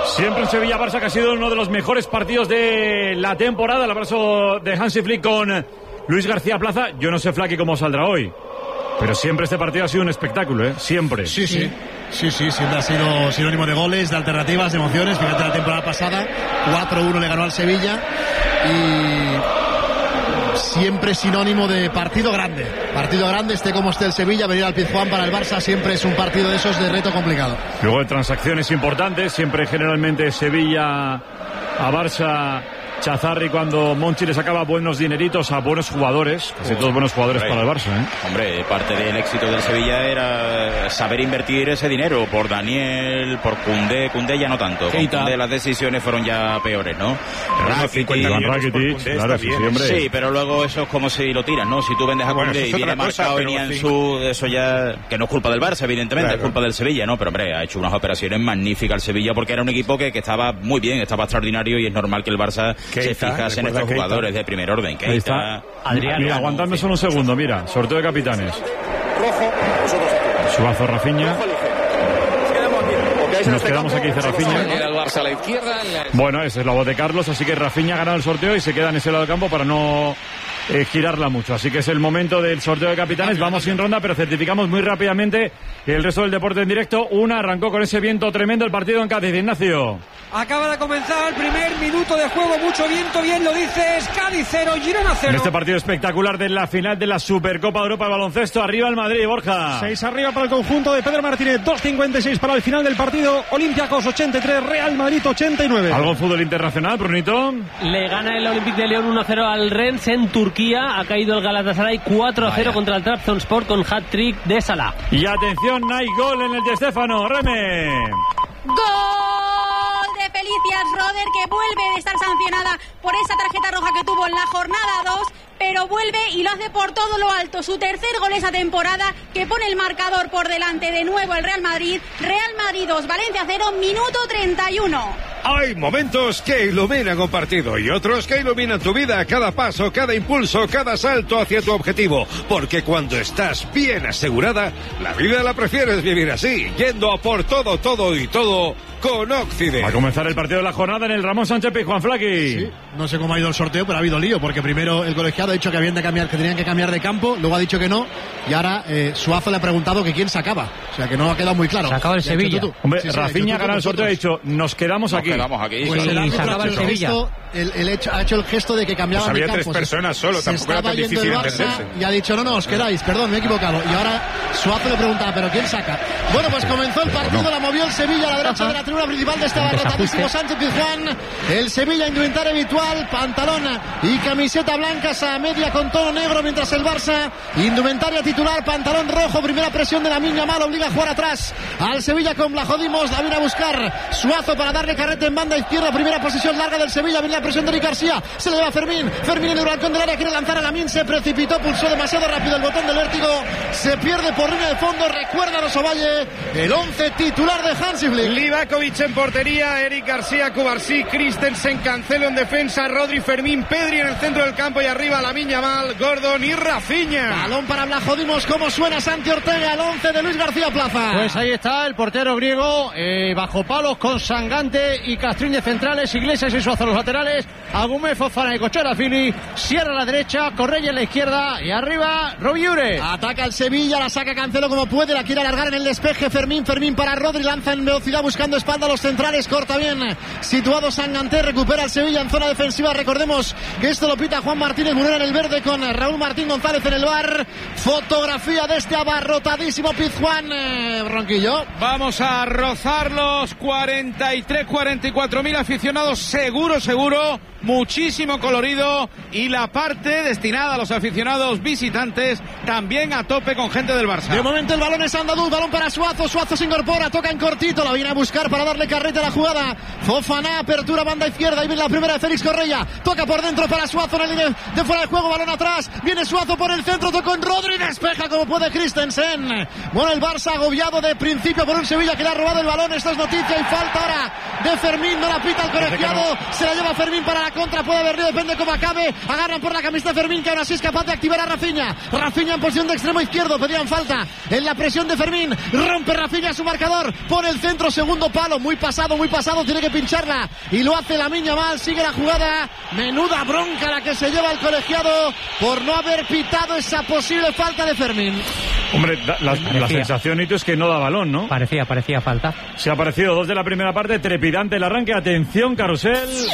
Siempre en Sevilla-Barça, que ha sido uno de los mejores partidos de la temporada. El abrazo de Hansi Flick con Luis García Plaza. Yo no sé, Flaky, cómo saldrá hoy, pero siempre este partido ha sido un espectáculo, ¿eh? Siempre. Sí, siempre ha sido sinónimo de goles, de alternativas, de emociones. Fíjate la temporada pasada, 4-1 le ganó al Sevilla y siempre sinónimo de partido grande. Partido grande, esté como esté el Sevilla, venir al Pizjuán para el Barça siempre es un partido de esos de reto complicado. Luego de transacciones importantes, siempre generalmente Sevilla a Barça. Chazarri, cuando Monchi le sacaba buenos dineritos a buenos jugadores, casi todos buenos jugadores para el Barça, ¿eh? Hombre, parte del éxito del Sevilla era saber invertir ese dinero por Daniel, por Koundé ya no tanto. Con Koundé las decisiones fueron ya peores, ¿no? Rakitic, claro, sí, hombre. Sí, pero luego eso es como si lo tiras, ¿no? Si tú vendes a Koundé y viene marcado y Nianzú, eso ya, que no es culpa del Barça, evidentemente, es culpa del Sevilla, ¿no? Pero hombre, ha hecho unas operaciones magníficas el Sevilla porque era un equipo que estaba muy bien, estaba extraordinario y es normal que el Barça se fijase en estos jugadores de primer orden. Ahí está. Adrián, mira, aguantadme solo un segundo, mira, sorteo de capitanes. Suazo, Rafinha. Nos quedamos aquí, dice Rafinha. Bueno, esa es la voz de Carlos, así que Rafinha ha ganado el sorteo y se queda en ese lado del campo para no girarla mucho. Así que es el momento del sorteo de capitanes. Vamos sin ronda, pero certificamos muy rápidamente el resto del deporte en directo. Arrancó con ese viento tremendo el partido en Cádiz. Ignacio. Acaba de comenzar el primer minuto de juego, mucho viento, bien lo dices, Cádiz 0, Girona 0. En este partido espectacular de la final de la Supercopa de Europa de baloncesto, arriba el Madrid, Borja. 6 arriba para el conjunto de Pedro Martínez, 2.56 para el final del partido, Olympiacos 83, Real Madrid 89. ¿Algo fútbol internacional, Brunito? Le gana el Olympique de León 1-0 al Rennes en Turquía, ha caído el Galatasaray 4-0 contra el Trabzonspor con hat-trick de Salah. Y atención, hay gol en el de Stéfano, Reme. ¡Gol de Felicias Roder, que vuelve de estar sancionada por esa tarjeta roja que tuvo en la jornada 2, pero vuelve y lo hace por todo lo alto? Su tercer gol esa temporada, que pone el marcador por delante de nuevo el Real Madrid. Real Madrid 2, Valencia 0, minuto 31. Hay momentos que iluminan un partido y otros que iluminan tu vida, cada paso, cada impulso, cada salto hacia tu objetivo. Porque cuando estás bien asegurada, la vida la prefieres vivir así, yendo a por todo, todo y todo con Occident. Va a comenzar el partido de la jornada en el Ramón Sánchez Pizjuán, Flaky. Sí, no sé cómo ha ido el sorteo, pero ha habido lío, porque primero el colegiado ha dicho que tenían que cambiar de campo, luego ha dicho que no, y ahora Suazo le ha preguntado que quién sacaba. O sea que no ha quedado muy claro. Sacaba el Sevilla. Hombre, sí, Rafinha ha ganado el sorteo y ha dicho, nos quedamos aquí. Pues el árbitro ha hecho el gesto de que cambiaban de campo. Había 3 personas solo, tampoco era tan difícil entenderse. Y ha dicho, no, os quedáis, perdón, me he equivocado. Y ahora Suazo le pregunta, ¿pero quién saca? Bueno, pues comenzó el partido, la movió el Sevilla a la derecha de la tribuna principal de este abarrotadísimo Sánchez Pizjuán. El Sevilla, indumentaria habitual, pantalón y camiseta blancas a media con tono negro, mientras el Barça, indumentaria titular, pantalón rojo, primera presión de Lamine Yamal, obliga a jugar atrás al Sevilla con Blajodimos, la viene a buscar Suazo para darle carrete en banda izquierda, primera posición larga del Sevilla, viene la presión de Eric García, se le lleva Fermín en el balcón del área, quiere lanzar a Lamine, se precipitó, pulsó demasiado rápido el botón del vértigo, se pierde por línea de fondo, recuerda a Rosovalle, el 11 titular de Hansi Flick. Livakovic en portería, Eric García, Cubarsí, Christensen, Cancelo en defensa, Rodri, Fermín, Pedri en el centro del campo y arriba Lamine Yamal, Gordon y Rafinha. Balón para Blajodimos, ¿cómo suena Santi Ortega, el 11 de Luis García Plaza? Pues ahí está el portero griego, bajo palos con Sangante y Castrín de centrales, Iglesias y Suazo los laterales, Agumé, Fofana y Cochera Fili, Sierra a la derecha, Correia en la izquierda y arriba Robiure. Ataca el Sevilla, la saca Cancelo como puede, la quiere alargar en el despeje, Fermín para Rodri, lanza en velocidad buscando espalda a los centrales, corta bien, situado Sangante, recupera el Sevilla en zona defensiva, recordemos que esto lo pita Juan Martínez Munera en el verde con Raúl Martín González en el bar. Fotografía de este abarrotadísimo Pizjuán, Ronquillo. Vamos a rozar los 43-44.000 aficionados, seguro, muchísimo colorido, y la parte destinada a los aficionados visitantes también a tope con gente del Barça. De momento el balón es andaluz, balón para Suazo se incorpora, toca en cortito, la viene a buscar para darle carrete a la jugada. Fofana, apertura banda izquierda, y viene la primera de Félix Correia, toca por dentro para Suazo en el línea de fuera de juego, balón atrás, viene Suazo por el centro, toca en Rodri, despeja como puede Christensen. Bueno, el Barça agobiado de principio por un Sevilla que le ha robado el balón, esto es noticia y falta ahora de Fermín, no la pita el colegiado, se la lleva Fermín Fermín para la contra, puede haber, depende cómo acabe. Agarran por la camiseta de Fermín, que ahora sí es capaz de activar a Rafinha. Rafinha en posición de extremo izquierdo, pedían falta en la presión de Fermín. Rompe Rafinha su marcador, pone el centro, segundo palo, muy pasado, tiene que pincharla y lo hace Lamine Yamal. Sigue la jugada, menuda bronca la que se lleva el colegiado por no haber pitado esa posible falta de Fermín. Hombre, la sensación, Nito, es que no da balón, ¿no? Parecía falta. Se ha aparecido 2 de la primera parte, trepidante el arranque, atención, carrusel.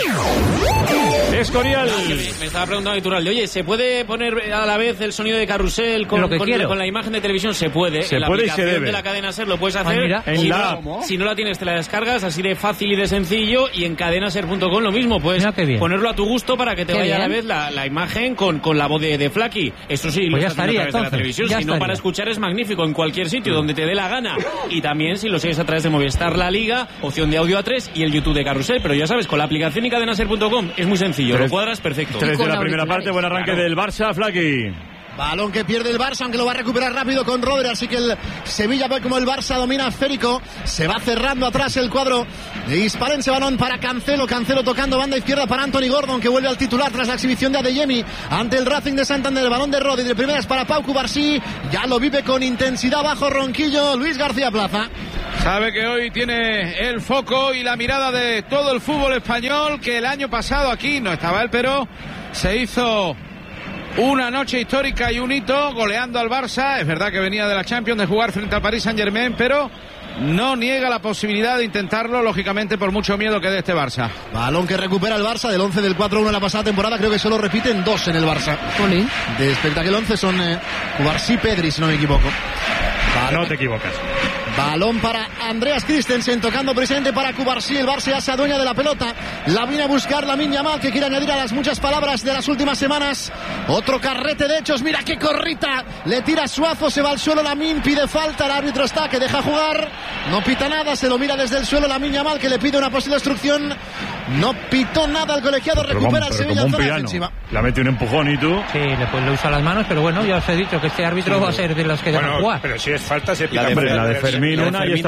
Escorial. Me estaba preguntando Iturralde, oye, ¿se puede poner a la vez el sonido de carrusel con la imagen de televisión? Se puede. Se en la puede aplicación y se debe. De la cadena SER lo puedes hacer. Mira, en la si no la tienes, te la descargas, así de fácil y de sencillo, y en cadenaser.com lo mismo, puedes ponerlo a tu gusto para que te vaya a la vez la imagen con la voz de Flaky. Eso sí, pues lo estás haciendo a través de la televisión, si no para escuchar es magnífico en cualquier sitio donde te dé la gana, y también si lo sigues a través de Movistar La Liga, opción de audio A3 y el YouTube de Carrusel, pero ya sabes, con la aplicación y cadenaser.com es muy sencillo, lo cuadras perfecto. 3 de la primera parte, buen arranque del Barça, Flaky. Balón que pierde el Barça, aunque lo va a recuperar rápido con Rodri, así que el Sevilla ve como el Barça domina esférico, se va cerrando atrás el cuadro de hispalense. Balón para Cancelo tocando banda izquierda para Anthony Gordon, que vuelve al titular tras la exhibición de Adeyemi ante el Racing de Santander. El balón de Rodri, de primeras para Pau Cubarsí, ya lo vive con intensidad bajo Ronquillo, Luis García Plaza. Sabe que hoy tiene el foco y la mirada de todo el fútbol español, que el año pasado aquí no estaba él, pero se hizo una noche histórica y un hito goleando al Barça. Es verdad que venía de la Champions, de jugar frente al Paris Saint-Germain, pero no niega la posibilidad de intentarlo, lógicamente por mucho miedo que dé este Barça. Balón que recupera el Barça del 11 del 4-1 en la pasada temporada, creo que solo repiten 2 en el Barça. De espectáculo 11 son Cubarsí, Pedri, si no me equivoco. No te equivocas. Balón para Andreas Christensen, tocando presente para Cubarsí. El Barça ya se adueña de la pelota. La viene a buscar Lamine Yamal, que quiere añadir a las muchas palabras de las últimas semanas. Otro carrete de hechos, mira qué corrita. Le tira Suazo, se va al suelo Lamine, pide falta. El árbitro está, que deja jugar. No pita nada, se lo mira desde el suelo Lamine Yamal, que le pide una posible obstrucción. No pitó nada el colegiado, recupera el Sevilla en zona defensiva. Le ha metido un empujón y tú. Sí, le usa las manos, pero bueno, ya os he dicho que este árbitro va a ser de los que dejan jugar. Pero si es falta, se pita. La de Fermín, una y esta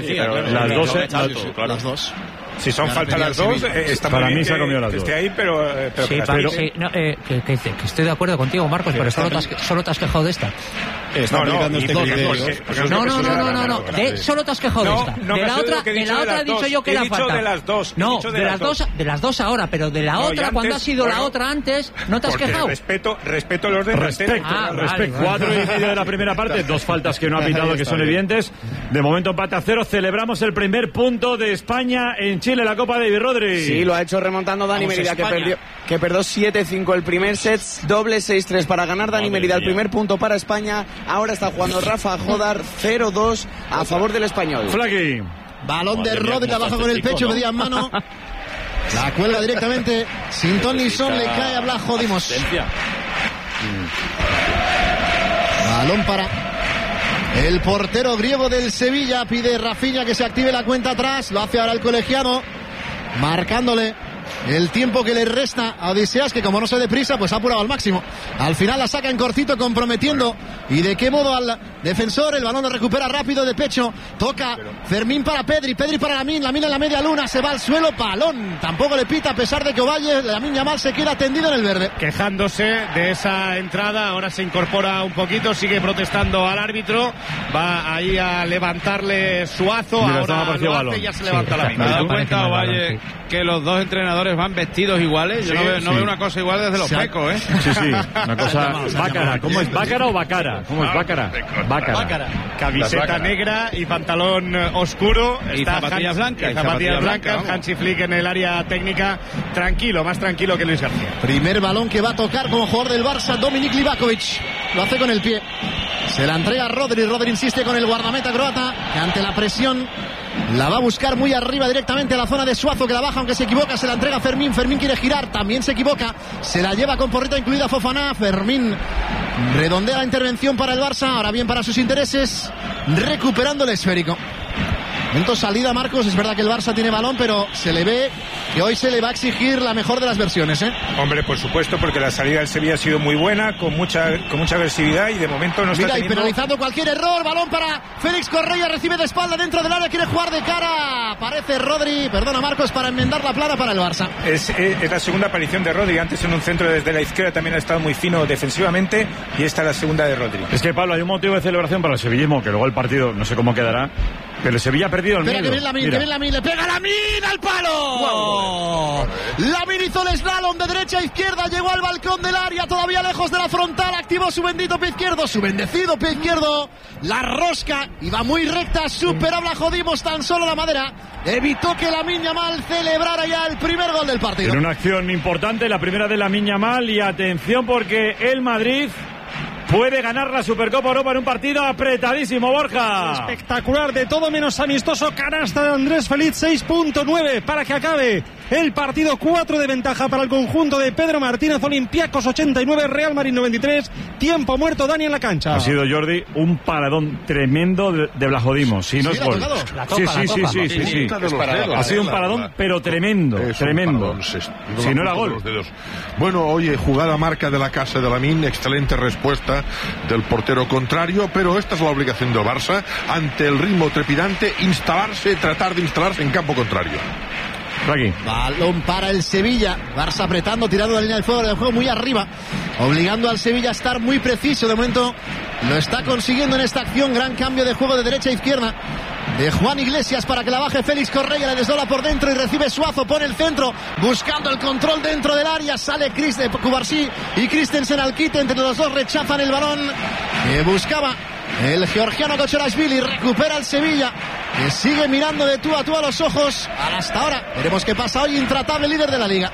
las dos. Si son faltas las dos, está para muy mí bien se ha comido las que dos. esté ahí, pero sí, que estoy de acuerdo contigo, Marcos, pero solo te has quejado de esta. Solo te has quejado de esta. De la otra he dicho yo que era falta. De las dos. No, de las dos ahora, pero de la otra, cuando ha sido la otra antes, no te has quejado. Respeto el orden. Respeto. 4:30 de la primera parte, 2 faltas que no ha pitado, que son evidentes. De momento empate a 0, celebramos el primer punto de España en Chile, la Copa de Rodri. Sí, lo ha hecho remontando Dani Merida, que perdió 7-5 el primer set, doble 6-3 para ganar Dani Merida, el primer punto para España. Ahora está jugando Rafa Jodar, 0-2 a favor del español. Flaky. Balón de Rodri abajo con el pecho, pedía en mano. La cuelga directamente, sin ton ni son, le cae a Blas Jodimos. Balón para el portero griego del Sevilla, pide Rafinha que se active la cuenta atrás, lo hace ahora el colegiado, marcándole el tiempo que le resta a Odiseas, que como no se deprisa, pues ha apurado al máximo. Al final la saca en cortito, comprometiendo. ¿Y de qué modo al defensor? El balón lo recupera rápido de pecho. Toca Fermín para Pedri para Lamine en la media luna, se va al suelo. Balón, tampoco le pita, a pesar de que Ovalle, Lamine Yamal se queda tendido en el verde. Quejándose de esa entrada, ahora se incorpora un poquito, sigue protestando al árbitro. Va ahí a levantarle Suazo. Ahora lo hace y ya se levanta Lamine. ¿Me has dado cuenta, Ovalle, que los dos entrenadores van vestidos iguales? Yo no veo una cosa igual desde los pecos, ¿eh? Sí, una cosa bácara. ¿Cómo es, bácara o bacara? ¿Cómo es bácara? Bácara. Camiseta negra y pantalón oscuro. Y zapatillas blancas. Zapatillas blancas. Hansi Flick en el área técnica, tranquilo, más tranquilo que Luis García. Primer balón que va a tocar como jugador del Barça, Dominik Livakovic. Lo hace con el pie. Se la entrega a Rodri. Rodri insiste con el guardameta croata, que ante la presión la va a buscar muy arriba directamente a la zona de Suazo, que la baja, aunque se equivoca, se la entrega a Fermín. Fermín quiere girar, también se equivoca, se la lleva con porrita incluida Fofana. Fermín redondea la intervención para el Barça, ahora bien para sus intereses, recuperando el esférico. Momento salida, Marcos. Es verdad que el Barça tiene balón, pero se le ve que hoy se le va a exigir la mejor de las versiones, ¿eh? Hombre, por supuesto, porque la salida del Sevilla ha sido muy buena, con mucha agresividad, y de momento no está teniendo... y penalizando cualquier error. Balón para Félix Correia, recibe de espalda dentro del área, quiere jugar de cara. Aparece Rodri, perdona Marcos, para enmendar la plana para el Barça. Es la segunda aparición de Rodri. Antes en un centro desde la izquierda también ha estado muy fino defensivamente, y esta es la segunda de Rodri. Es que, Pablo, hay un motivo de celebración para el sevillismo, que luego el partido no sé cómo quedará, pero el Sevilla ha perdido el miedo. Que viene Lamine, le pega Lamine al palo. Wow. Lamine hizo el slalom de derecha a izquierda, llegó al balcón del área, todavía lejos de la frontal, activó su bendito pie izquierdo, su bendecido pie izquierdo, la rosca, iba muy recta, superó a Jodimos tan solo la madera, evitó que Lamine Yamal celebrara ya el primer gol del partido. En una acción importante, la primera de Lamine Yamal, y atención porque el Madrid puede ganar la Supercopa Europa en un partido apretadísimo, Borja. Espectacular, de todo menos amistoso, canasta de Andrés Feliz, 6.9 para que acabe el partido, 4 de ventaja para el conjunto de Pedro Martínez. Olympiacos 89, Real Madrid 93, tiempo muerto, Dani en la cancha. Ha sido, Jordi, un paradón tremendo de Blajodimos, si no es gol. Sí. Ha sido un paradón, pero tremendo. Si no era gol. Bueno, oye, jugada marca de la casa de Lamine, excelente respuesta del portero contrario, pero esta es la obligación del Barça ante el ritmo trepidante, tratar de instalarse en campo contrario. Aquí. Balón para el Sevilla, Barça apretando, tirando la línea del fuego, del juego muy arriba, obligando al Sevilla a estar muy preciso. De momento lo está consiguiendo en esta acción. Gran cambio de juego de derecha a izquierda de Juan Iglesias para que la baje Félix Correia, le desdobla por dentro y recibe Suazo, pone el centro, buscando el control dentro del área, sale Cubarsí y Christensen al quite, entre los dos rechazan el balón que buscaba el georgiano Kocherashvili. Recupera el Sevilla, que sigue mirando de tú a los ojos hasta ahora. Veremos qué pasa hoy, intratable líder de la liga.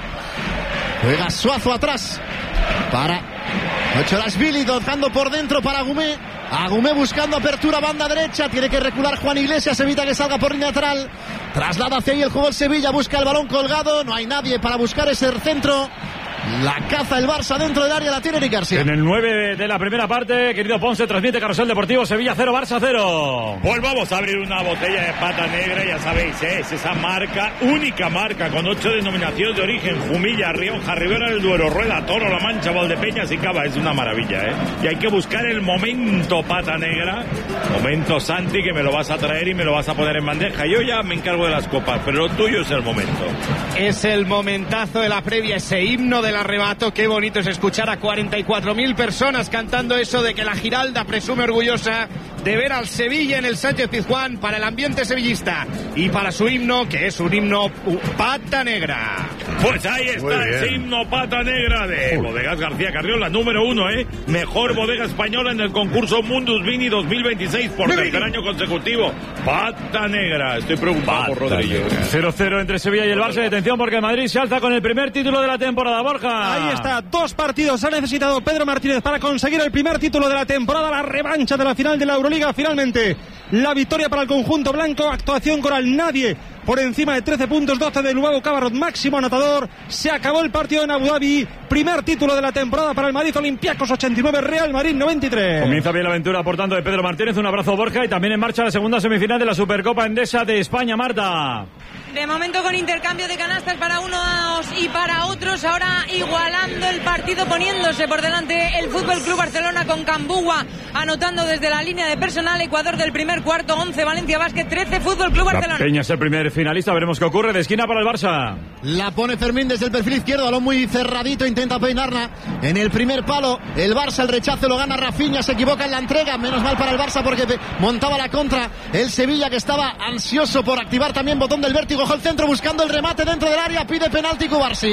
Juega Suazo atrás para Kocherashvili, tocando por dentro para Agumé buscando apertura, banda derecha, tiene que recular Juan Iglesias, evita que salga por línea lateral, traslada hacia ahí el juego el Sevilla, busca el balón colgado, no hay nadie para buscar ese centro. La caza el Barça dentro del área, la tiene Eric García. En el 9 de la primera parte, querido Ponce, transmite Carrusel Deportivo, Sevilla 0, Barça 0. Pues vamos a abrir una botella de pata negra, ya sabéis, es esa marca, única marca, con 8 denominaciones de origen: Jumilla, Rioja, Ribera del Duero, Rueda, Toro, La Mancha, Valdepeñas y Cava. Es una maravilla, Y hay que buscar el momento pata negra, momento Santi, que me lo vas a traer y me lo vas a poner en bandeja. Yo ya me encargo de las copas, pero lo tuyo es el momento. Es el momentazo de la previa, ese himno del arrebato. Qué bonito es escuchar a 44.000 personas cantando eso de que la Giralda presume orgullosa de ver al Sevilla en el Sánchez Pizjuán, para el ambiente sevillista y para su himno, que es un himno pata negra. Pues ahí está ese himno pata negra de Bodegas García Carriola, número 1, mejor bodega española en el concurso Mundus Vini 2026 por tercer año consecutivo. Pata negra. Estoy preocupado por Rodríguez. 0-0 entre Sevilla y el Barça. Atención porque el Madrid se alza con el primer título de la temporada, Borja. Ahí está, 2 partidos ha necesitado Pedro Martínez para conseguir el primer título de la temporada, la revancha de la final de la Euroliga. Finalmente la victoria para el conjunto blanco, actuación con al nadie por encima de 13 puntos, 12 de Lubavo Cabarrot, máximo anotador. Se acabó el partido en Abu Dhabi, primer título de la temporada para el Madrid. Olympiacos 89, Real Madrid 93. Comienza bien la aventura, por tanto, de Pedro Martínez. Un abrazo, Borja, y también en marcha la segunda semifinal de la Supercopa Endesa de España, Marta. De momento con intercambio de canastas para unos y para otros, ahora igualando el partido, poniéndose por delante el Fútbol Club Barcelona con Cambugua anotando desde la línea de personal. Ecuador del primer cuarto, 11 Valencia Basket, 13 Fútbol Club Barcelona. La Peña es el primer finalista, veremos qué ocurre. De esquina para el Barça. La pone Fermín desde el perfil izquierdo, balón muy cerradito, intenta peinarla en el primer palo. El Barça, el rechazo lo gana Rafinha, se equivoca en la entrega, menos mal para el Barça porque montaba la contra el Sevilla, que estaba ansioso por activar también botón del vértigo. Coge el centro buscando el remate dentro del área, pide penalti Cubarsí,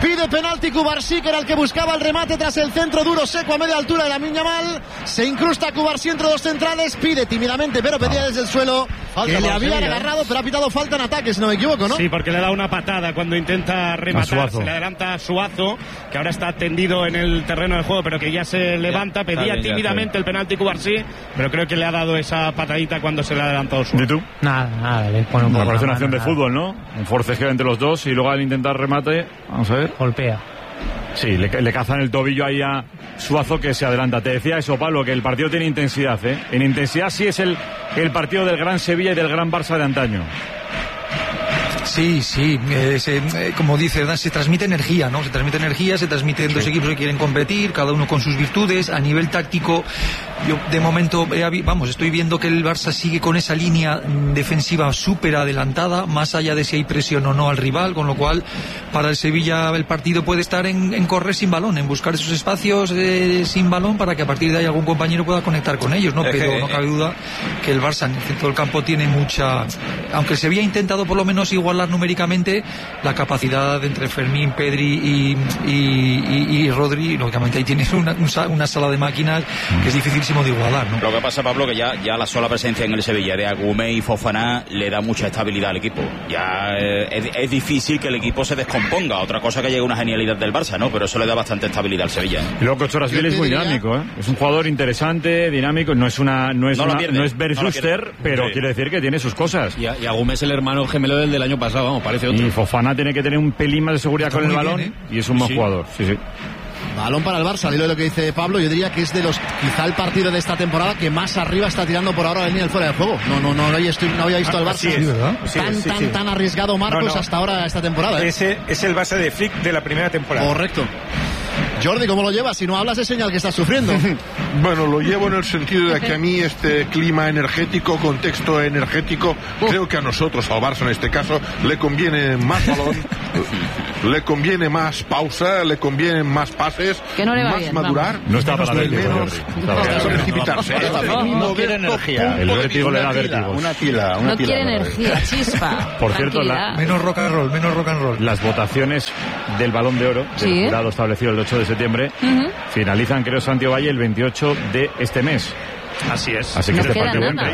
que era el que buscaba el remate tras el centro duro seco a media altura de Lamine Yamal. Se incrusta Cubarsí entre dos centrales, pide tímidamente, pero pedía desde el suelo falta, que le habían agarrado, pero ha pitado falta en ataque, si no me equivoco, ¿no? Sí, porque le da una patada cuando intenta rematar, se le adelanta a Suazo, que ahora está tendido en el terreno de juego, pero que ya se levanta, pedía tímidamente el penalti Cubarsí, pero creo que le ha dado esa patadita cuando se le ha adelantado Suazo. ¿Y tú? Nada, le pone un poco. Me parece una acción de fútbol, ¿no? Un forcejeo entre los dos y luego al intentar remate, vamos a ver. Golpea. Sí, le cazan el tobillo ahí a Suazo, que se adelanta. Te decía eso, Pablo, que el partido tiene intensidad, ¿eh? En intensidad sí es el partido del Gran Sevilla y del Gran Barça de antaño. Sí, como dice, se transmite energía, ¿no? Se transmiten dos equipos que quieren competir, cada uno con sus virtudes. A nivel táctico, yo de momento, estoy viendo que el Barça sigue con esa línea defensiva súper adelantada, más allá de si hay presión o no al rival, con lo cual, para el Sevilla el partido puede estar en correr sin balón, en buscar esos espacios sin balón, para que a partir de ahí algún compañero pueda conectar con ellos, ¿no? Pero no cabe duda que el Barça en el centro del campo tiene mucha... Aunque el Sevilla ha intentado por lo menos igualar numéricamente, la capacidad entre Fermín, Pedri y Rodri, lógicamente ahí tienes una sala de máquinas que es dificilísimo de igualar, ¿no? Lo que pasa, Pablo, que ya la sola presencia en el Sevilla de Agumé y Fofana le da mucha estabilidad al equipo. Ya es difícil que el equipo se descomponga. Otra cosa que llegue una genialidad del Barça, ¿no? Pero eso le da bastante estabilidad al Sevilla, ¿eh? Y luego Kochorasvili es muy dinámico, ¿eh? Es un jugador interesante, dinámico, no es Bert Schuster, pero quiere decir que tiene sus cosas. Y Agumé es el hermano gemelo del año pasado, vamos, parece otro. Y Fofana tiene que tener un pelín más de seguridad con el balón, y es un buen jugador. Sí. Balón para el Barça, al hilo de lo que dice Pablo, yo diría que es de quizá el partido de esta temporada que más arriba está tirando por ahora la línea del fuera de juego. No había visto al Barça tan arriesgado, Marcos, hasta ahora esta temporada. Ese es el Barça de Flick de la primera temporada. Correcto. Jordi, ¿cómo lo llevas? Si no hablas es señal que estás sufriendo. Bueno, lo llevo en el sentido de que a mí este clima energético, contexto energético, creo que a nosotros, al Barça en este caso, le conviene más balón, le conviene más pausa, le conviene más pases, que no le va más bien, madurar, no está para menos precipitarse. No quiere energía. El vértigo le da vértigo. Una pila. No quiere energía, chispa. Por cierto, menos rock and roll. Las votaciones del Balón de Oro, del jurado establecido el 8 de septiembre, finalizan, creo, Santiago Valle el 28 de este mes. Así es. Así que este partido entra.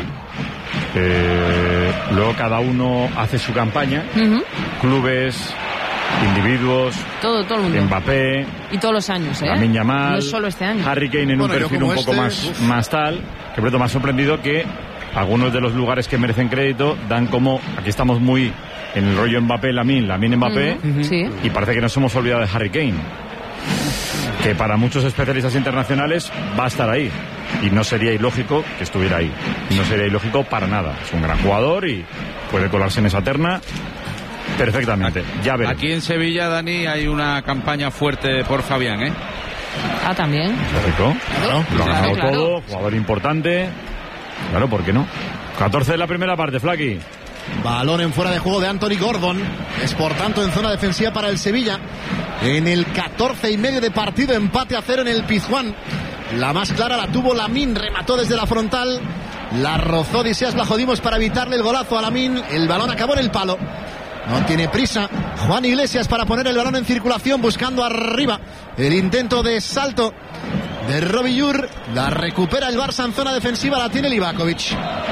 Luego cada uno hace su campaña, clubes, individuos, todo el mundo. Mbappé, y todos los años, Lamine Yamal, no es solo este año. Harry Kane en un perfil un poco más tal, que pronto me ha sorprendido que algunos de los lugares que merecen crédito dan como, aquí estamos muy en el rollo Mbappé, Lamine Mbappé, y parece que nos hemos olvidado de Harry Kane, que para muchos especialistas internacionales va a estar ahí, y no sería ilógico que estuviera ahí, no sería ilógico para nada. Es un gran jugador y puede colarse en esa terna perfectamente. Ya veremos. Aquí en Sevilla, Dani, hay una campaña fuerte por Fabián, ¿eh? Ah, también. Correcto. Claro. Lo ha ganado todo, jugador importante. Claro, ¿por qué no? 14 de la primera parte, Flaky. Balón en fuera de juego de Anthony Gordon. Es por tanto en zona defensiva para el Sevilla. En el 14,5 de partido, empate a 0 en el Pizjuán. La más clara la tuvo Lamine, remató desde la frontal. La rozó Odisseas Vlachodimos para evitarle el golazo a Lamine. El balón acabó en el palo. No tiene prisa Juan Iglesias para poner el balón en circulación, buscando arriba el intento de salto de Robillur. La recupera el Barça en zona defensiva, la tiene Livakovic.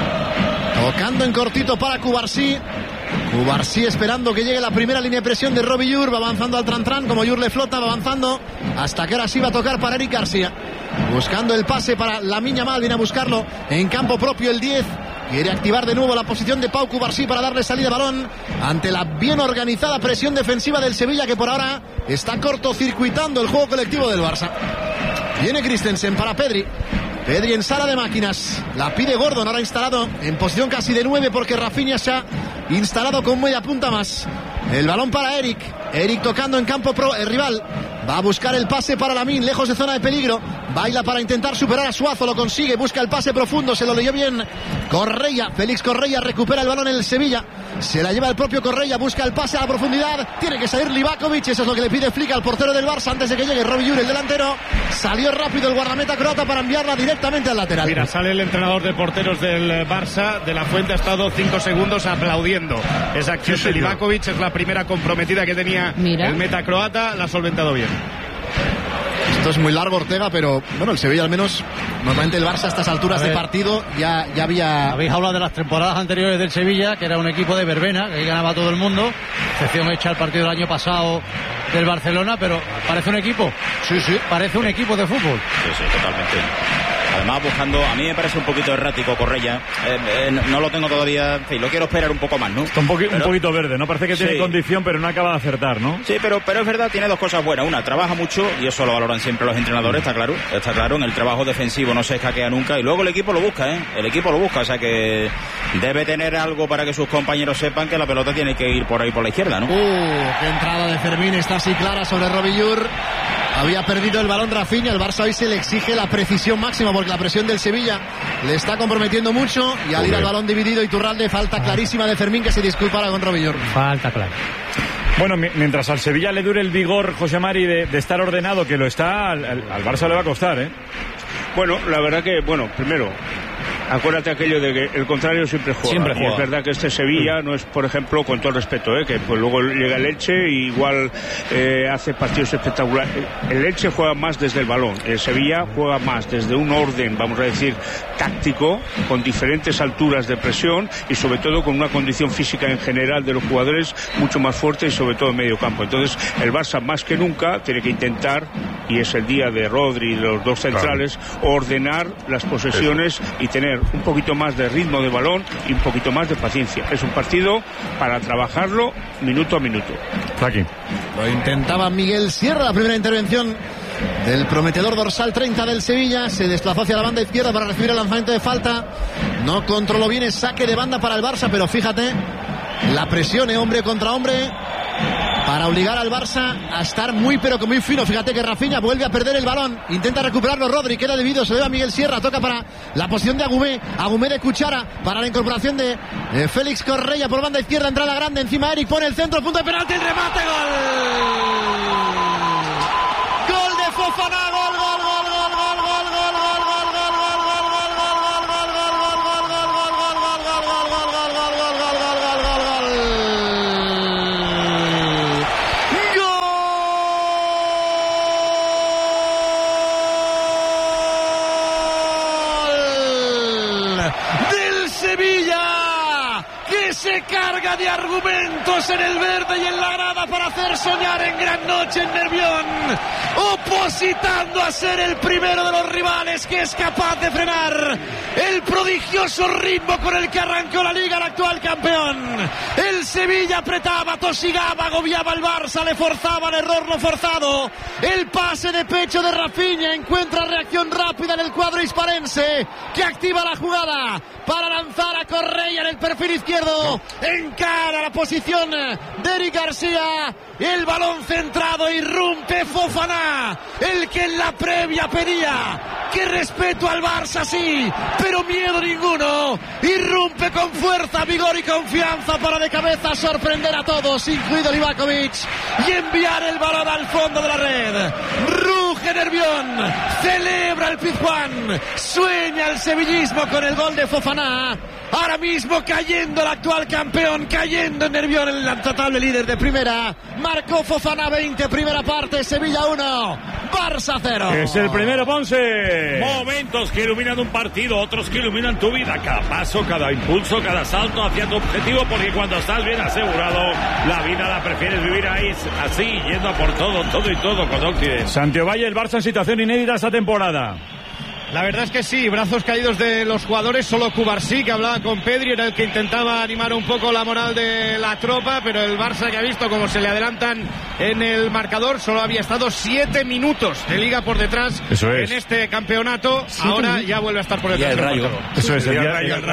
Tocando en cortito para Cubarsí. Cubarsí esperando que llegue la primera línea de presión de Robillur. Va avanzando al Tran, como Yur le flota, va avanzando hasta que ahora sí va a tocar para Eric García. Buscando el pase para Lamine Yamal, viene a buscarlo en campo propio el 10. Quiere activar de nuevo la posición de Pau Cubarsí para darle salida de balón ante la bien organizada presión defensiva del Sevilla, que por ahora está cortocircuitando el juego colectivo del Barça. Viene Christensen para Pedri. Pedri en sala de máquinas. La pide Gordon, ahora instalado en posición casi de 9 porque Rafinha se ha instalado con media punta más. El balón para Eric. Eric tocando en campo rival. Va a buscar el pase para Lamine, lejos de zona de peligro. Baila para intentar superar a Suazo, lo consigue. Busca el pase profundo, se lo leyó bien Correia. Félix Correia recupera el balón en el Sevilla. Se la lleva el propio Correia, busca el pase a la profundidad. Tiene que salir Livakovic, eso es lo que le pide Flick al portero del Barça antes de que llegue Robillur, el delantero. Salió rápido el guardameta croata para enviarla directamente al lateral. Mira, sale el entrenador de porteros del Barça, de la Fuente, ha estado 5 segundos aplaudiendo esa acción de Livakovic. Es la primera comprometida que tenía el meta croata, la ha solventado bien. Esto es muy largo, Ortega, pero bueno, el Sevilla al menos, normalmente el Barça a estas alturas de partido ya había... Habéis hablado de las temporadas anteriores del Sevilla, que era un equipo de verbena, que ahí ganaba todo el mundo, excepción hecha el partido del año pasado del Barcelona, pero parece un equipo. Sí. Parece un equipo de fútbol. Sí, totalmente. Además buscando, a mí me parece un poquito errático Correia, no lo tengo todavía, en fin, lo quiero esperar un poco más, ¿no? Está un poquito verde, ¿no? Parece que tiene condición, pero no acaba de acertar, ¿no? Sí, pero es verdad, tiene dos cosas buenas. Una, trabaja mucho, y eso lo valoran siempre los entrenadores, está claro, en el trabajo defensivo no se escaquea nunca, y luego el equipo lo busca, o sea que debe tener algo para que sus compañeros sepan que la pelota tiene que ir por ahí por la izquierda, ¿no? Qué entrada de Fermín, está así clara sobre Robillur. Había perdido el balón Rafinha, el Barça hoy se le exige la precisión máxima porque la presión del Sevilla le está comprometiendo mucho y al ir al balón dividido Iturralde, falta clarísima de Fermín que se disculpara con Robillur. Falta clara. Bueno, mientras al Sevilla le dure el vigor, José Mari, de estar ordenado, que lo está, al Barça le va a costar, ¿eh? Bueno, la verdad que, primero, acuérdate aquello de que el contrario siempre juega. Y es verdad que este Sevilla no es, por ejemplo, con todo el respeto, que pues luego llega el Elche y igual hace partidos espectaculares. El Elche juega más desde el balón. El Sevilla juega más desde un orden, vamos a decir, táctico, con diferentes alturas de presión y sobre todo con una condición física en general de los jugadores mucho más fuerte y sobre todo en medio campo. Entonces el Barça más que nunca tiene que intentar, y es el día de Rodri y los dos centrales, ordenar las posesiones y tener un poquito más de ritmo de balón y un poquito más de paciencia. Es un partido para trabajarlo minuto a minuto. Aquí lo intentaba Miguel Sierra, la primera intervención del prometedor dorsal 30 del Sevilla, se desplazó hacia la banda izquierda para recibir el lanzamiento de falta, no controló bien, es saque de banda para el Barça, pero fíjate la presión, hombre contra hombre, para obligar al Barça a estar muy pero que muy fino. Fíjate que Rafinha vuelve a perder el balón, intenta recuperarlo Rodri, queda debido, se debe a Miguel Sierra, toca para la posición de Agumé de Cuchara, para la incorporación de Félix Correia por banda izquierda, entrada grande, encima Eric pone el centro, punto de penalti, el remate, gol de Fofana, gol. Se carga de argumentos en el verde y en la grada para hacer soñar en gran noche en Nervión, opositando a ser el primero de los rivales que es capaz de frenar el prodigioso ritmo con el que arrancó la Liga el actual campeón. El Sevilla apretaba, tosigaba, agobiaba al Barça, le forzaba el error no forzado. El pase de pecho de Rafinha encuentra reacción rápida en el cuadro hisparense, que activa la jugada para lanzar a Correia en el perfil izquierdo, encara la posición de Eric García, el balón centrado, irrumpe Fofana, el que en la previa pedía que respeto al Barça sí, pero miedo ninguno, irrumpe con fuerza, vigor y confianza para de cabeza sorprender a todos, incluido Livakovic, y enviar el balón al fondo de la red. Ruge Nervión, celebra el Pizjuán, sueña el sevillismo con el gol de Fofana. Ahora mismo cayendo el actual campeón, cayendo en Nervión, el intratable líder de primera. Marcó Fofana 20, primera parte, Sevilla 1, Barça 0. Es el primero, Ponce. Momentos que iluminan un partido, otros que iluminan tu vida. Cada paso, cada impulso, cada salto hacia tu objetivo, porque cuando estás bien asegurado, la vida la prefieres vivir ahí, así, yendo a por todo y todo con Occidente. Santiago Valle, el Barça en situación inédita esta temporada. La verdad es que sí, brazos caídos de los jugadores, solo Cubarsí, que hablaba con Pedri, era el que intentaba animar un poco la moral de la tropa, pero el Barça, que ha visto cómo se le adelantan en el marcador, solo había estado 7 minutos de liga por detrás en este campeonato, ahora ya vuelve a estar por detrás del marcador. Eso es, el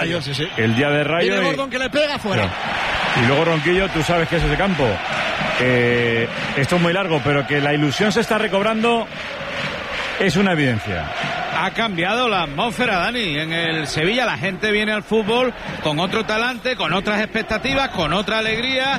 día de Rayo. Viene Gordon que le pega fuera. Y luego Ronquillo, tú sabes que es ese campo. Esto es muy largo, pero que la ilusión se está recobrando es una evidencia. Ha cambiado la atmósfera, Dani. En el Sevilla la gente viene al fútbol con otro talante, con otras expectativas, con otra alegría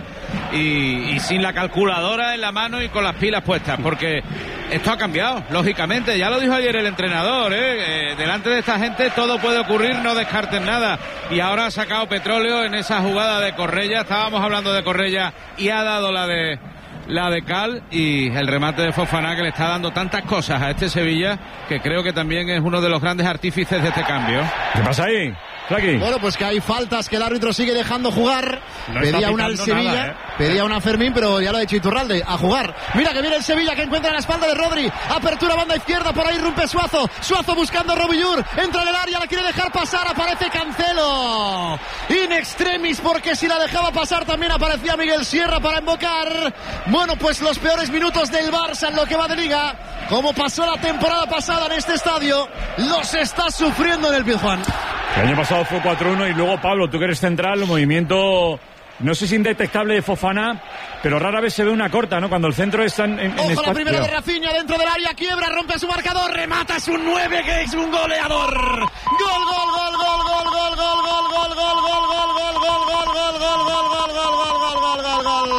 y sin la calculadora en la mano y con las pilas puestas, porque esto ha cambiado, lógicamente. Ya lo dijo ayer el entrenador, delante de esta gente todo puede ocurrir, no descarten nada. Y ahora ha sacado petróleo en esa jugada de Correia. Estábamos hablando de Correia y ha dado la de Cal, y el remate de Fofana, que le está dando tantas cosas a este Sevilla, que creo que también es uno de los grandes artífices de este cambio. ¿Qué pasa ahí? Flaqui. Bueno, pues que hay faltas que el árbitro sigue dejando jugar. No pedía una al Sevilla, nada, pedía una a Fermín, pero ya lo ha dicho Iturralde, a jugar. Mira que viene el Sevilla, que encuentra la espalda de Rodri. Apertura banda izquierda, por ahí irrumpe Suazo. Suazo buscando a Robillur, entra en el área, la quiere dejar pasar, aparece Cancelo. In extremis, porque si la dejaba pasar también aparecía Miguel Sierra para invocar. Bueno, pues los peores minutos del Barça en lo que va de liga, como pasó la temporada pasada en este estadio, los está sufriendo en el Pizjuán. El año pasado fue 4-1 y luego, Pablo, tú que eres central, el movimiento, no sé si indetectable de Fofana, pero rara vez se ve una corta, ¿no? Cuando el centro está en Ojo, espacio. La primera de Rafinha dentro del área, quiebra, rompe su marcador, remata, es un 9 que es un goleador. Gol, gol, gol, gol, gol, gol, gol, gol, gol, gol, gol, gol, gol, gol, gol, gol,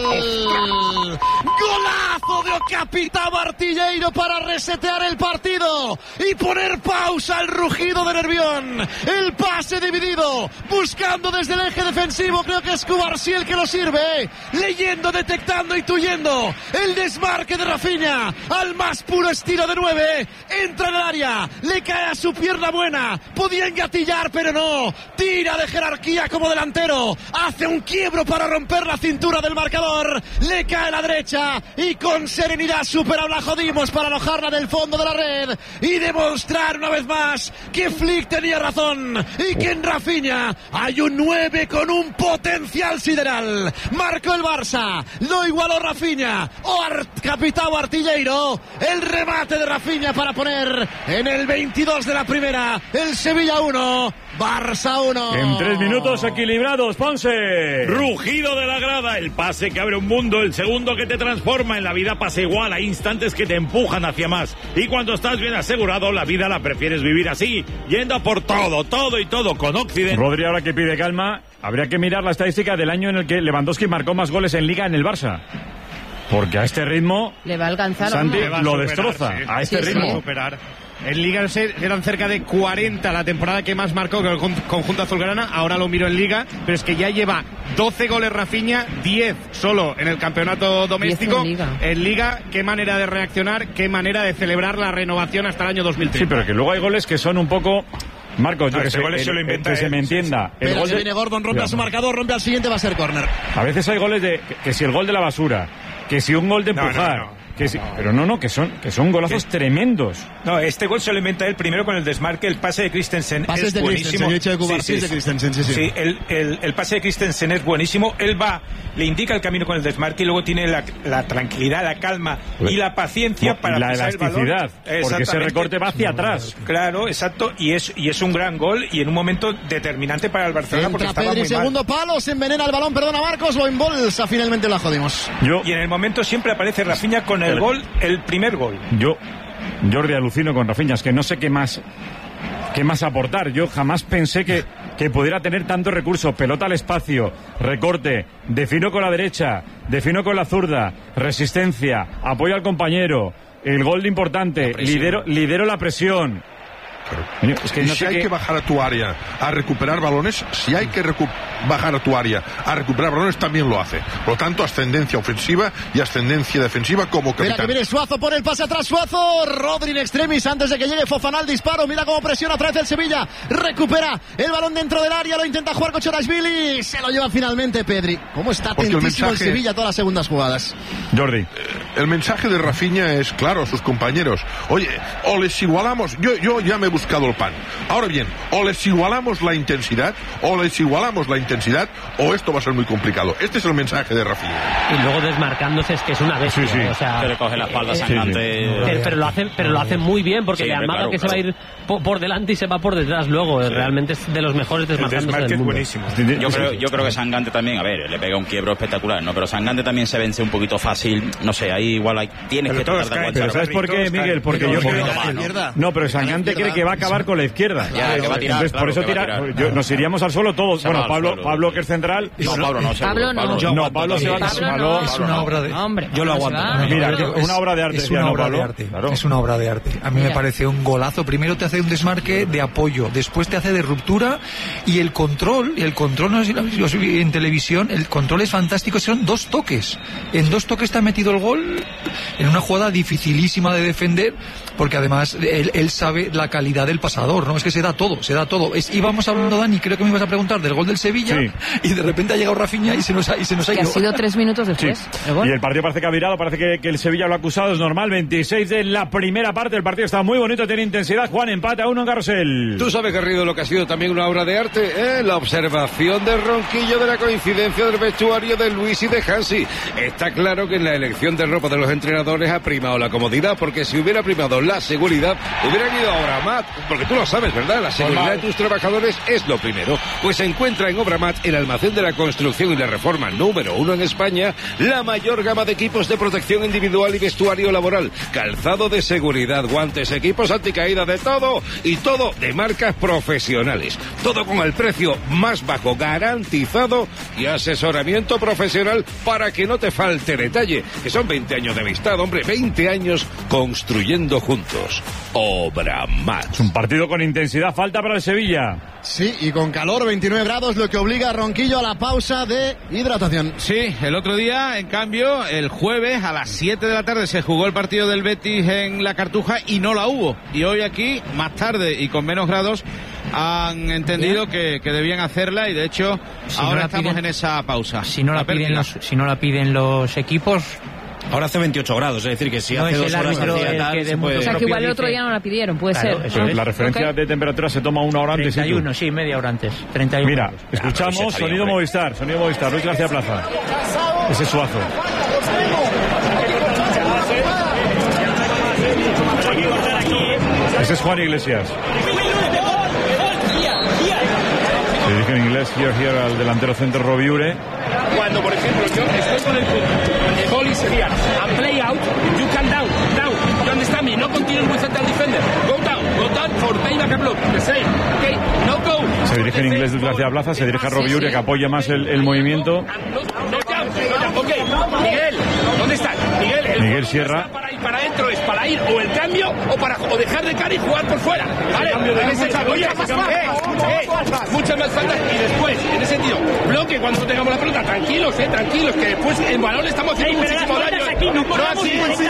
gol. Golazo de Capitão Artilheiro para resetear el partido y poner pausa al rugido de Nervión. El pase dividido, buscando desde el eje defensivo, creo que es Cubarsí el que lo sirve, leyendo, detectando y tuyendo el desmarque de Rafinha al más puro estilo de 9, entra en el área, le cae a su pierna buena, podía engatillar pero no, tira de jerarquía como delantero, hace un quiebro para romper la cintura del marcador, le cae a la derecha y con serenidad supera la jodimos para alojarla del fondo de la red y demostrar una vez más que Flick tenía razón y que en Rafinha hay un 9 con un potencial sideral. Marcó el Barça, lo igualó Rafinha o Capitão Artilheiro, el remate de Rafinha para poner en el 22 de la primera el Sevilla 1, Barça 1. En 3 minutos equilibrados, Ponce. Rugido de la grada, el pase que abre un mundo, el segundo que te transforma. En la vida pasa igual, hay instantes que te empujan hacia más. Y cuando estás bien asegurado, la vida la prefieres vivir así, yendo a por todo, todo y todo con Occident. Rodri, ahora que pide calma, habría que mirar la estadística del año en el que Lewandowski marcó más goles en Liga en el Barça. Porque a este ritmo le va a alcanzar, Santi ¿no? lo destroza, sí. A este ritmo. En Liga eran cerca de 40 la temporada que más marcó con el conjunto azulgrana. Ahora lo miro en Liga, pero es que ya lleva 12 goles Rafinha, 10 solo en el campeonato doméstico. En Liga, qué manera de reaccionar, qué manera de celebrar la renovación hasta el año 2030. Sí, pero que luego hay goles que son un poco... Marcos, yo que sé, que se me entienda. El gol de viene Gordon, rompe a su marcador, rompe al siguiente, va a ser córner. A veces hay goles de que si el gol de la basura, que si un gol de empujar. Pero no, que son golazos tremendos. No, este gol se lo inventa él primero con el desmarque, el pase de Christensen es de buenísimo. Sí, el pase de Christensen es buenísimo. Él va, le indica el camino con el desmarque y luego tiene la tranquilidad, la calma y la paciencia para la pisar elasticidad, el balón. porque ese recorte va hacia atrás. Claro, exacto, y es un gran gol y en un momento determinante para el Barcelona. Entra porque estaba Pedri, muy segundo mal. palo, se envenena el balón, perdona Marcos, lo embolsa, finalmente la jodimos. Y en el momento siempre aparece Rafinha con el gol, el primer gol. Jordi, alucino con Rafinha, es que no sé qué más aportar. Yo jamás pensé que pudiera tener tantos recursos, pelota al espacio, recorte, defino con la derecha, defino con la zurda, resistencia, apoyo al compañero, el gol de importante, lidero la presión. Es que si hay que bajar a tu área a recuperar balones, bajar a tu área a recuperar balones, también lo hace. Por lo tanto, ascendencia ofensiva y ascendencia defensiva como capitán. Mira que viene Suazo por el pase atrás, Suazo, Rodri in extremis antes de que llegue Fofana al disparo. Mira cómo presiona otra vez el Sevilla, recupera el balón dentro del área, lo intenta jugar Kochorashvili, se lo lleva finalmente Pedri. ¿Cómo está atentísimo el Sevilla todas las segundas jugadas? Jordi, el mensaje de Rafinha es claro a sus compañeros. Oye, o les igualamos, yo ya me he buscado el pan. Ahora bien, o les igualamos la intensidad, o esto va a ser muy complicado. Este es el mensaje de Rafinha. Y luego desmarcándose es que es una bestia. Sí. O sea, que le coge la espalda sangrante. Pero lo hacen muy bien, porque le amaga que se va a ir por delante y se va por detrás luego. Realmente es de los mejores desmarcándose del mundo. Es buenísimo. Yo creo que Sangante también, a ver, le pega un quiebro espectacular, ¿no? Pero Sangante también se vence un poquito fácil. No sé, ahí igual tienes que tratar de aguantar. Pero ¿sabes por qué, Miguel? Porque yo creo... No, pero Sangante cree que va a acabar con la izquierda. Que va a tirar. Entonces, por eso nos iríamos al suelo todos. Bueno, Pablo que es central. No, Pablo se va. Es una obra de... Hombre, yo lo aguanto. Mira, una obra de arte. Es una obra de arte. Es una obra de arte. A mí me parece un golazo. Primero te hace hace un desmarque de apoyo, después te hace de ruptura, y el control, no sé si lo vi en televisión, el control es fantástico, son 2 toques. En 2 toques te ha metido el gol en una jugada dificilísima de defender, porque además él sabe la calidad del pasador, ¿no? Es que se da todo. Íbamos hablando, Dani, creo que me ibas a preguntar del gol del Sevilla, sí, y de repente ha llegado Rafinha y se nos ha ido. Ha sido 3 minutos después. Sí. Y el partido parece que ha virado, parece que el Sevilla lo ha acusado, es normal. 26 de la primera parte, el partido está muy bonito, tiene intensidad. Juan, empate a 1 en Carrusel. Tú sabes, Garrido, lo que ha sido también una obra de arte, la observación de Ronquillo de la coincidencia del vestuario de Luis y de Hansi. Está claro que en la elección de ropa de los entrenadores ha primado la comodidad, porque si hubiera primado la seguridad, hubieran ido a Obramat, porque tú lo sabes, ¿verdad? La seguridad de tus trabajadores es lo primero. Pues se encuentra en Obramat, el almacén de la construcción y la reforma número 1 en España, la mayor gama de equipos de protección individual y vestuario laboral, calzado de seguridad, guantes, equipos anticaída, de todo, y todo de marcas profesionales. Todo con el precio más bajo garantizado y asesoramiento profesional para que no te falte detalle, que son 20 años de amistad, hombre, 20 años construyendo juntos. Obramat. Es un partido con intensidad, falta para el Sevilla. Sí, y con calor, 29 grados, lo que obliga a Ronquillo a la pausa de hidratación. Sí, el otro día, en cambio, el jueves a las 7 de la tarde se jugó el partido del Betis en la Cartuja y no la hubo. Y hoy aquí, más tarde y con menos grados, han entendido que debían hacerla, y de hecho ahora estamos en esa pausa. Si no la piden los equipos. Ahora hace 28 grados, es decir, que si hace 2 horas hacía tal... O sea, que igual el otro día no la pidieron, puede ser. La referencia de temperatura se toma 1 hora antes. 31, sí, media hora antes. 31. Mira, escuchamos sonido Movistar, Luis García Plaza. Ese es Suazo. Ese es Juan Iglesias. Se dirige en inglés here al delantero centro Robiure. Cuando, por ejemplo, yo estoy con el fútbol, the ball is here, and play out, you can down, you understand me, no continue with central defender, go down for payback and block, the same, okay, no go. Se dirige en inglés desde hacia Plaza, se dirige a Robiure, que apoya más el movimiento. Ok, Miguel, ¿dónde está? Miguel Sierra. Para adentro es para ir o el cambio o dejar de cara y jugar por fuera. Vale, muchas más faltas, y después, en ese sentido, bloque cuando no tengamos la pelota, tranquilos, que después en balón estamos haciendo muchísimo daño.